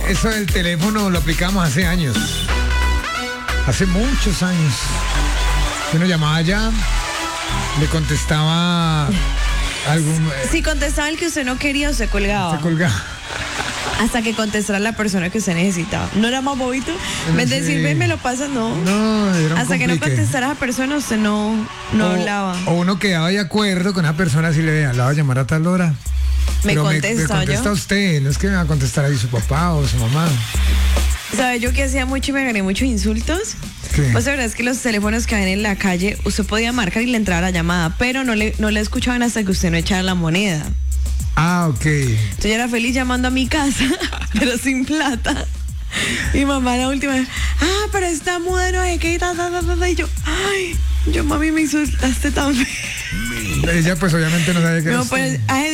eso del teléfono lo aplicamos hace años. Hace muchos años. Uno llamaba allá, le contestaba algún... Si contestaba el que usted no quería, usted colgaba. Se colgaba. Hasta que contestara la persona que usted necesitaba. ¿No era más bobito? No En sé. decir, ven, me lo pasas, no. No, era un Hasta que no complique. contestara a esa persona, usted no hablaba. O uno quedaba de acuerdo con esa persona si le hablaba a llamar a tal hora. Me Pero contesta, me contesta yo. usted, no es que me va a contestar ahí su papá o su mamá. ¿Sabe yo que hacía mucho y me gané muchos insultos? ¿Qué? Pues la verdad es que los teléfonos que ven en la calle, usted podía marcar y le entraba la llamada, pero no le escuchaban hasta que usted no echara la moneda. Ah, ok. Entonces yo era feliz llamando a mi casa, pero sin plata. Y mamá la última vez, pero está muda, no sé qué, y yo, mami, me insultaste tan feo. Ella pues obviamente no sabía que No, era pues usted. a